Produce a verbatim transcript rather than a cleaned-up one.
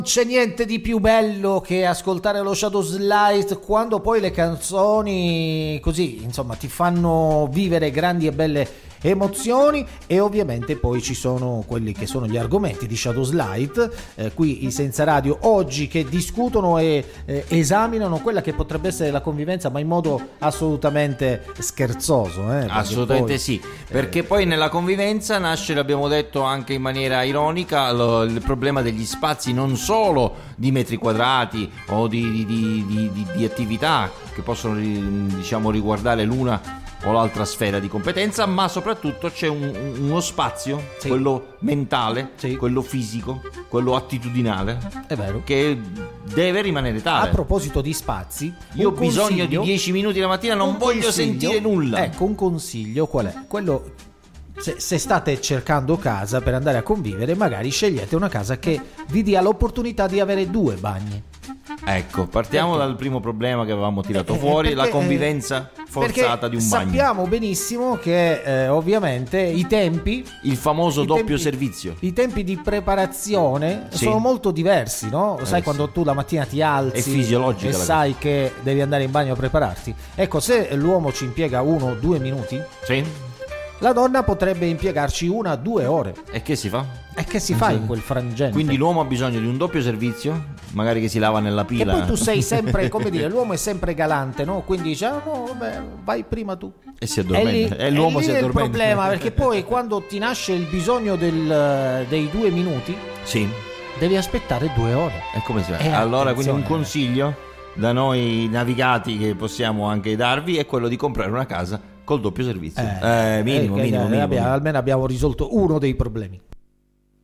C'è niente di più bello che ascoltare lo Shadow Slide quando poi le canzoni così, insomma, ti fanno vivere grandi e belle emozioni. E ovviamente poi ci sono quelli che sono gli argomenti di Shadow Slide, eh, qui i Senza Radio oggi, che discutono e eh, esaminano quella che potrebbe essere la convivenza, ma in modo assolutamente scherzoso, eh, assolutamente poi, sì, perché eh, poi nella convivenza nasce, l'abbiamo detto anche in maniera ironica, lo, il problema degli spazi, non solo di metri quadrati o di, di, di, di, di attività che possono, diciamo, riguardare l'una o l'altra sfera di competenza, ma soprattutto c'è un, uno spazio, sì, quello mentale, sì, quello fisico, quello attitudinale, è vero, che deve rimanere tale. A proposito di spazi, io ho bisogno di dieci minuti la mattina, non voglio sentire nulla. Ecco, un consiglio qual è? Quello, se, se state cercando casa per andare a convivere, magari scegliete una casa che vi dia l'opportunità di avere due bagni. Ecco, partiamo perché? dal primo problema che avevamo tirato eh, fuori, perché, la convivenza forzata di un bagno. Sappiamo benissimo che eh, ovviamente i tempi, il famoso i doppio tempi, servizio, i tempi di preparazione, sì, sono molto diversi, no? Sai, eh, quando tu la mattina ti alzi è fisiologica e sai cosa, che devi andare in bagno a prepararti. Ecco, se l'uomo ci impiega uno o due minuti, sì, la donna potrebbe impiegarci una o due ore. E che si fa? E che si fa in quel frangente? Quindi l'uomo ha bisogno di un doppio servizio, magari che si lava nella pila. E poi tu sei sempre, come dire, l'uomo è sempre galante, no? Quindi dice, ah, no, vabbè, vai prima tu. E si addormenta. E, e l'uomo e lì si addormenta. È il problema, perché poi quando ti nasce il bisogno del, dei due minuti, sì, devi aspettare due ore. E come si fa? E allora, quindi un attenzione, consiglio da noi navigati che possiamo anche darvi è quello di comprare una casa col doppio servizio. Eh, eh, minimo, eh, minimo, eh, minimo, abbiamo, minimo. Almeno abbiamo risolto uno dei problemi.